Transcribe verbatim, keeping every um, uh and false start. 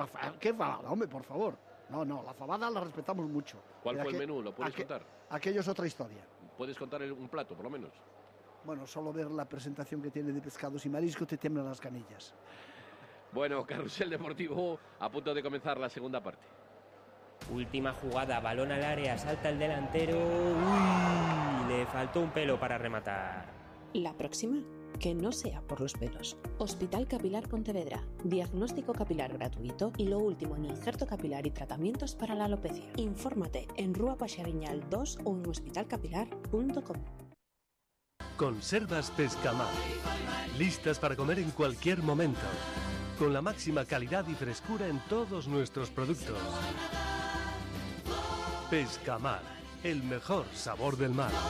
¿Qué fabada, hombre, por favor? No, no, la fabada la respetamos mucho. ¿Cuál fue aqu- el menú? ¿Lo puedes aqu- contar? Aquello es otra historia. ¿Puedes contar el- un plato, por lo menos? Bueno, solo ver la presentación que tiene de pescados y mariscos te tiemblan las canillas. Bueno, Carrusel Deportivo, a punto de comenzar la segunda parte. Última jugada, balón al área, salta el delantero. Uy, le faltó un pelo para rematar. La próxima, que no sea por los pelos. Hospital Capilar Pontevedra. Diagnóstico capilar gratuito y lo último en injerto capilar y tratamientos para la alopecia. Infórmate en Rúa Paxariñal dos o en hospital capilar punto com. Conservas Pescamar. Listas para comer en cualquier momento. Con la máxima calidad y frescura en todos nuestros productos. Pescamar, el mejor sabor del mar.